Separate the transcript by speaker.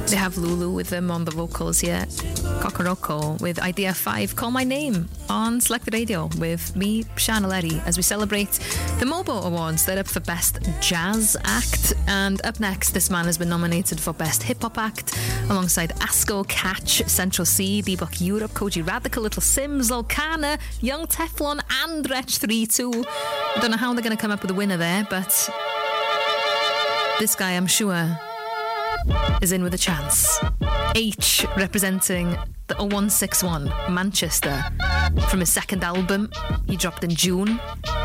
Speaker 1: They have Lulu with them on the vocals here. Kokoroko with Idea 5, Call My Name on Selected Radio with me, Sian O'Leary, as we celebrate the MOBO Awards. They're up for Best Jazz Act, and up next, this man has been nominated for Best Hip Hop Act alongside Asko, Catch, Central C, Bebop Europe, Koji Radical, Little Sims, Lolkana, Young Teflon, and Wretch 3 too. I don't know how they're going to come up with a winner there, but this guy, I'm sure, is in with a chance. H, representing the 0161 Manchester, from his second album he dropped in June.